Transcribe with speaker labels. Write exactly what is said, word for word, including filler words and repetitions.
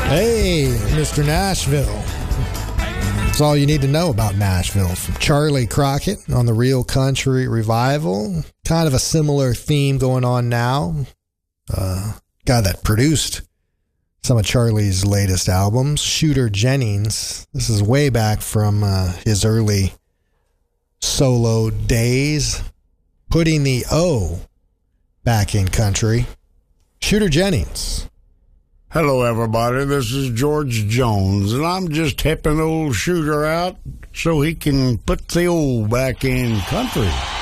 Speaker 1: Hey, Mister Nashville. That's all you need to know about Nashville. From Charlie Crockett on the Real Country Revival. Kind of a similar theme going on now. Uh, guy that produced some of Charlie's latest albums, Shooter Jennings. This is way back from uh, his early solo days. Putting the O back in country. Shooter Jennings.
Speaker 2: Hello, everybody. This is George Jones, and I'm just helping old Shooter out so he can put the old back in country.